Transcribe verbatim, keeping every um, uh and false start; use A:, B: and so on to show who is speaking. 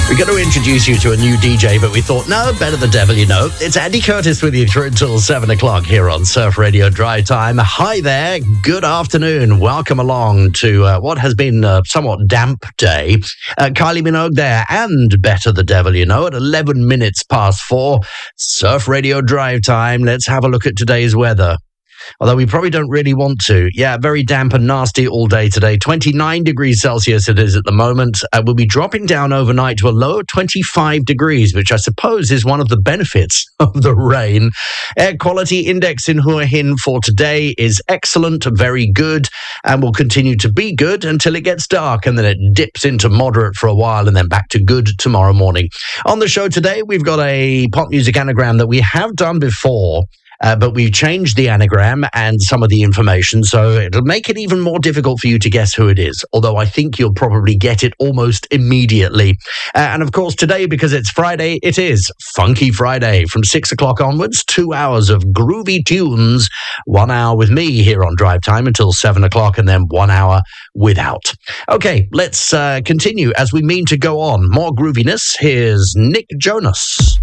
A: We're going to introduce you to a new D J, but we thought, no, better the devil you know. It's Andy Curtis with you through until seven o'clock here on Surf Radio Drive Time. Hi there, good afternoon. Welcome along to uh, what has been a somewhat damp day. Uh, Kylie Minogue there and Better the Devil You Know at eleven minutes past four. Surf Radio Drive Time. Let's have a look at today's weather. Although we probably don't really want to. Yeah, very damp and nasty all day today. twenty-nine degrees Celsius it is at the moment. Uh, we'll be dropping down overnight to a low of twenty-five degrees, which I suppose is one of the benefits of the rain. Air quality index in Hua Hin for today is excellent, very good, and will continue to be good until it gets dark, and then it dips into moderate for a while and then back to good tomorrow morning. On the show today, we've got a pop music anagram that we have done before. Uh, but we've changed the anagram and some of the information, so it'll make it even more difficult for you to guess who it is, although I think you'll probably get it almost immediately. Uh, and of course, today, because it's Friday, it is Funky Friday. From six o'clock onwards, two hours of groovy tunes, one hour with me here on Drive Time until seven o'clock, and then one hour without. Okay, let's uh, continue as we mean to go on. More grooviness. Here's Nick Jonas.